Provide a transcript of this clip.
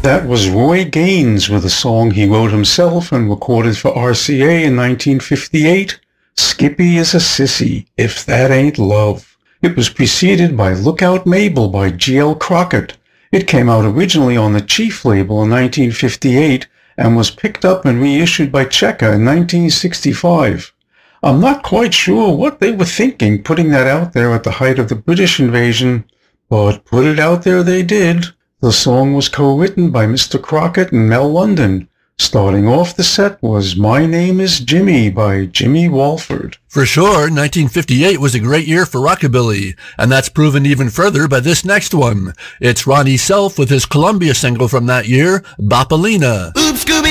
That was Roy Gaines with a song he wrote himself and recorded for RCA in 1958, Skippy is a Sissy, If That Ain't Love. It was preceded by Lookout Mabel by G.L. Crockett. It came out originally on the Chief label in 1958 and was picked up and reissued by Cheka in 1965. I'm not quite sure what they were thinking putting that out there at the height of the British invasion, but put it out there they did. The song was co-written by Mr. Crockett and Mel London. Starting off the set was My Name is Jimmy by Jimmy Walford. For sure, 1958 was a great year for rockabilly, and that's proven even further by this next one. It's Ronnie Self with his Columbia single from that year, Bopalina. Oops, Scooby!